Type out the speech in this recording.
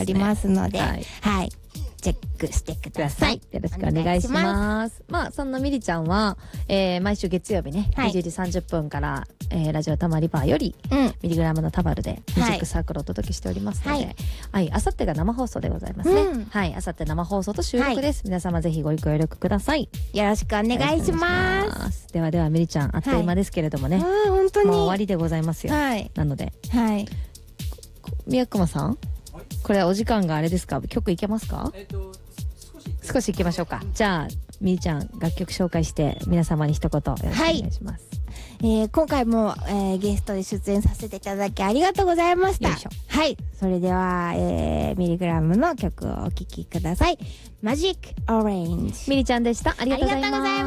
ありますので、 はいはい、チェックしてください。 よろしくお願いします。まあそんなミリちゃんは、毎週月曜日ね、 はい 20時30分から、ラジオたまりバーより、ミリグラムのタバルでミュージックサークルをお届けしておりますので、はい、あさってが生放送でございますね。はい、あさって生放送と収録です。皆様ぜひご協力ください。 よろしくお願いします。 ではではミリちゃん、あっという間ですけれどもね、 本当にもう終わりでございますよ。 はい、 なので、 はい、 宮熊さん、これはお時間があれですか？曲いけますか？少し行きましょうか。じゃあみーちゃん楽曲紹介して皆様に一言よろしくお願いします。 今回も、ゲストで出演させていただきありがとうございました。はい、それでは、ミリグラムの曲をお聴きください。マジックオレンジ。 ミリちゃんでした。ありがとうございます。